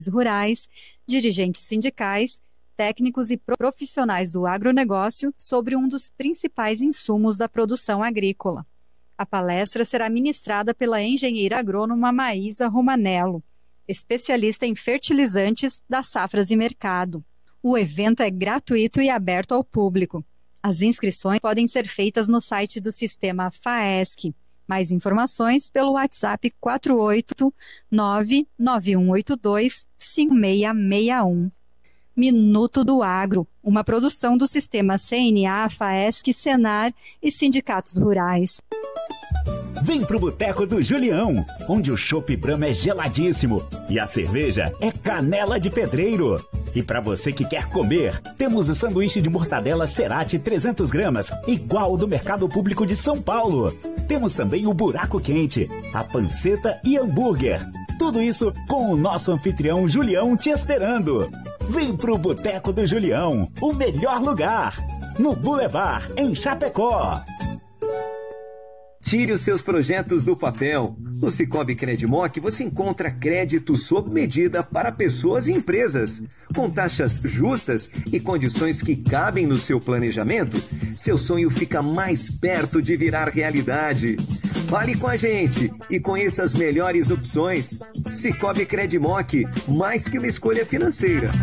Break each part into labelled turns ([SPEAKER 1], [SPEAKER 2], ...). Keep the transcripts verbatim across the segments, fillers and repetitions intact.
[SPEAKER 1] rurais, dirigentes sindicais, técnicos e profissionais do agronegócio sobre um dos principais insumos da produção agrícola. A palestra será ministrada pela engenheira agrônoma Maísa Romanello, especialista em fertilizantes das safras e mercado. O evento é gratuito e aberto ao público. As inscrições podem ser feitas no site do Sistema FAESC. Mais informações pelo WhatsApp quatro oito nove nove um oito dois cinco seis seis um. Minuto do Agro, uma produção do Sistema C N A, FAESC, Senar e sindicatos rurais.
[SPEAKER 2] Vem pro Boteco do Julião, onde o chopp Brahma é geladíssimo e a cerveja é canela de pedreiro. E para você que quer comer, temos o sanduíche de mortadela Cerati trezentos gramas, igual ao do Mercado Público de São Paulo. Temos também o buraco quente, a panceta e hambúrguer. Tudo isso com o nosso anfitrião Julião te esperando. Vem pro Boteco do Julião, o melhor lugar, no Boulevard, em Chapecó.
[SPEAKER 3] Tire os seus projetos do papel. No Sicoob Credmoc você encontra crédito sob medida para pessoas e empresas. Com taxas justas e condições que cabem no seu planejamento, seu sonho fica mais perto de virar realidade. Fale com a gente e conheça as melhores opções. Sicoob Credmoc, mais que uma escolha financeira.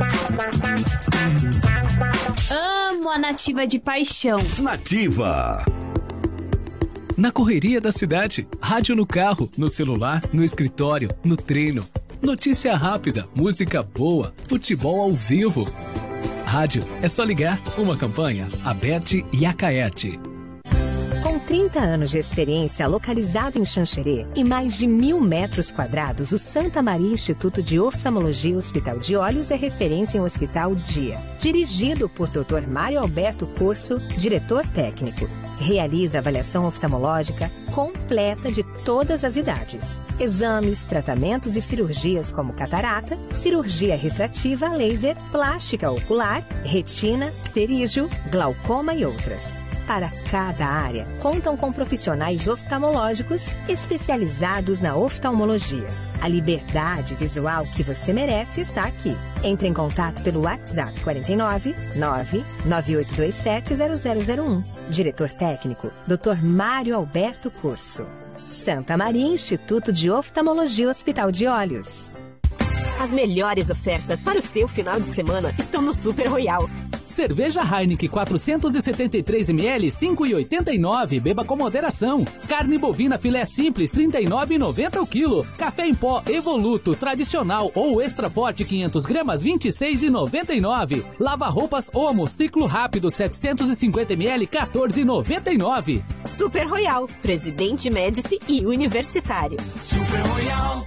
[SPEAKER 4] Amo a Nativa de paixão.
[SPEAKER 5] Nativa. Na correria da cidade, rádio no carro, no celular, no escritório, no treino. Notícia rápida, música boa, futebol ao vivo. Rádio é só ligar. Uma campanha, Aberte e Acaerte.
[SPEAKER 6] Com trinta anos de experiência localizado em Xanxerê e mais de mil metros quadrados, o Santa Maria Instituto de Oftalmologia Hospital de Olhos é referência em Hospital Dia. Dirigido por doutor Mário Alberto Curso, diretor técnico. Realiza avaliação oftalmológica completa de todas as idades. Exames, tratamentos e cirurgias como catarata, cirurgia refrativa, laser, plástica ocular, retina, pterígio, glaucoma e outras. Para cada área, contam com profissionais oftalmológicos especializados na oftalmologia. A liberdade visual que você merece está aqui. Entre em contato pelo WhatsApp quatro nove nove nove oito dois sete zero zero zero um. Diretor técnico, doutor Mário Alberto Curso. Santa Maria Instituto de Oftalmologia Hospital de Olhos.
[SPEAKER 7] As melhores ofertas para o seu final de semana estão no Super Royal.
[SPEAKER 8] Cerveja Heineken quatrocentos e setenta e três mililitros, cinco reais e oitenta e nove centavos. Beba com moderação. Carne bovina filé simples, trinta e nove reais e noventa centavos o quilo. Café em pó Evoluto, tradicional ou extra forte, quinhentas gramas, vinte e seis reais e noventa e nove centavos. Lava roupas Omo, ciclo rápido, setecentos e cinquenta mililitros, quatorze reais e noventa e nove centavos.
[SPEAKER 7] Super Royal, Presidente Médici e Universitário.
[SPEAKER 9] Super Royal.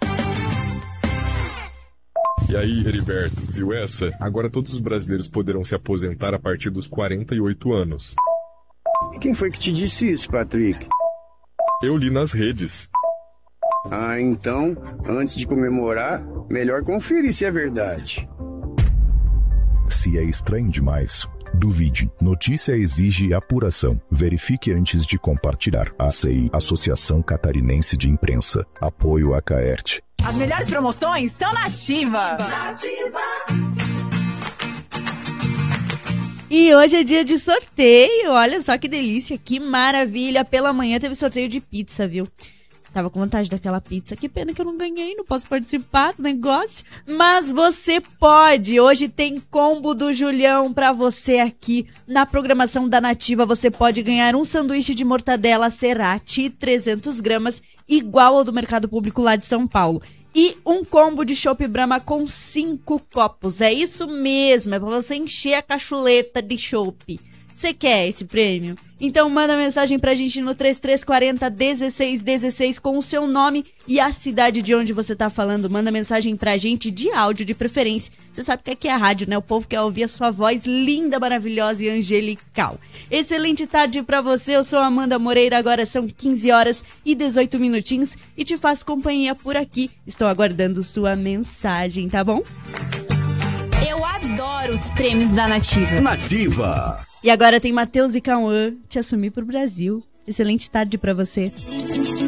[SPEAKER 10] E aí, Heriberto, viu essa? Agora todos os brasileiros poderão se aposentar a partir dos quarenta e oito anos.
[SPEAKER 11] Quem foi que te disse isso, Patrick?
[SPEAKER 10] Eu li nas redes.
[SPEAKER 11] Ah, então, antes de comemorar, melhor conferir se é verdade.
[SPEAKER 12] Se é estranho demais, duvide. Notícia exige apuração. Verifique antes de compartilhar. A C I, Associação Catarinense de Imprensa. Apoio a Caerte.
[SPEAKER 13] As melhores promoções são na Nativa.
[SPEAKER 9] Nativa.
[SPEAKER 14] E hoje é dia de sorteio. Olha só que delícia, que maravilha. Pela manhã teve sorteio de pizza, viu? Tava com vontade daquela pizza. Que pena que eu não ganhei, não posso participar do negócio. Mas você pode. Hoje tem combo do Julião pra você aqui na programação da Nativa. Você pode ganhar um sanduíche de mortadela Cerati, trezentas gramas, igual ao do Mercado Público lá de São Paulo. E um combo de chopp Brahma com cinco copos. É isso mesmo, é pra você encher a cachuleta de chopp. Você quer esse prêmio? Então manda mensagem pra gente no três três quatro zero, um seis um seis com o seu nome e a cidade de onde você tá falando. Manda mensagem pra gente de áudio de preferência. Você sabe que aqui é a rádio, né? O povo quer ouvir a sua voz linda, maravilhosa e angelical. Excelente tarde pra você, eu sou Amanda Moreira, agora são quinze horas e dezoito minutinhos e te faço companhia por aqui. Estou aguardando sua mensagem, tá bom?
[SPEAKER 4] Eu adoro os prêmios da Nativa.
[SPEAKER 5] Nativa!
[SPEAKER 14] E agora tem Matheus e Cauã, Te Assumir pro Brasil. Excelente tarde pra você.